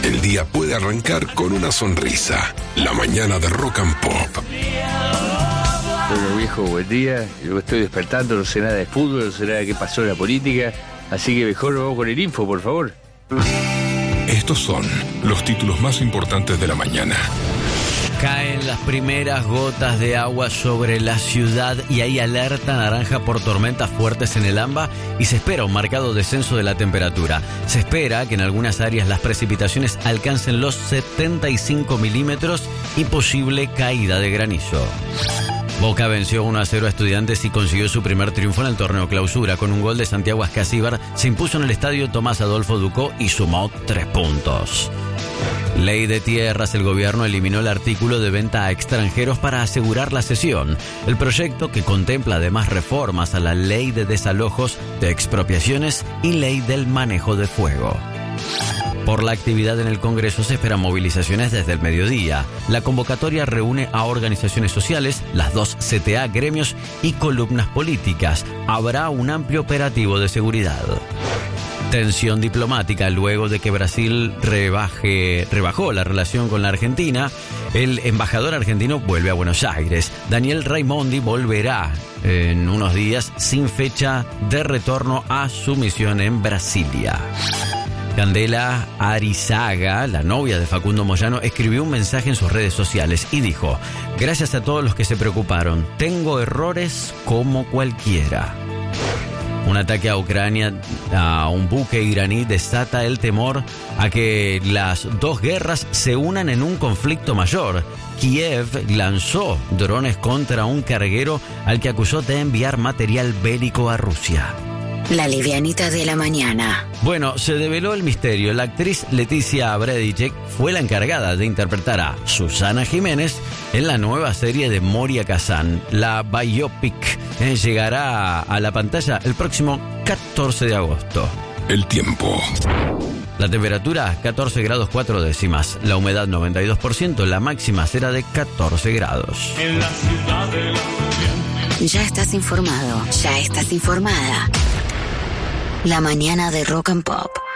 el día puede arrancar con una sonrisa. La mañana de Rock and Pop. Bueno, viejo, buen día. Yo estoy despertando, no sé nada de fútbol, no sé nada de qué pasó en la política. Así que mejor vamos con el info, por favor. Estos son los títulos más importantes de la mañana. Caen las primeras gotas de agua sobre la ciudad y hay alerta naranja por tormentas fuertes en el AMBA y se espera un marcado descenso de la temperatura. Se espera que en algunas áreas las precipitaciones alcancen los 75 milímetros y posible caída de granizo. Boca venció 1-0 a Estudiantes y consiguió su primer triunfo en el torneo Clausura. Con un gol de Santiago Ascasíbar se impuso en el estadio Tomás Adolfo Ducó y sumó 3 puntos. Ley de tierras. El gobierno eliminó el artículo de venta a extranjeros para asegurar la cesión. El proyecto, que contempla además reformas a la ley de desalojos, de expropiaciones y ley del manejo de fuego. Por la actividad en el Congreso se esperan movilizaciones desde el mediodía. La convocatoria reúne a organizaciones sociales, las 2 CTA, gremios y columnas políticas. Habrá un amplio operativo de seguridad. Tensión diplomática luego de que Brasil rebajó la relación con la Argentina. El embajador argentino vuelve a Buenos Aires. Daniel Raimondi volverá en unos días sin fecha de retorno a su misión en Brasilia. Candela Arizaga, la novia de Facundo Moyano, escribió un mensaje en sus redes sociales y dijo: gracias a todos los que se preocuparon, tengo errores como cualquiera. Un ataque a Ucrania, a un buque iraní, desata el temor a que las dos guerras se unan en un conflicto mayor. Kiev lanzó drones contra un carguero al que acusó de enviar material bélico a Rusia. La livianita de la mañana. Bueno, se develó el misterio. La actriz Leticia Bredicek fue la encargada de interpretar a Susana Jiménez en la nueva serie de Moria Kazan. La biopic llegará a la pantalla el próximo 14 de agosto. El tiempo. La temperatura 14 grados 4 décimas. La humedad 92%. La máxima será de 14 grados. En la ciudad de la... Ya estás informado. Ya estás informada. La mañana de Rock and Pop.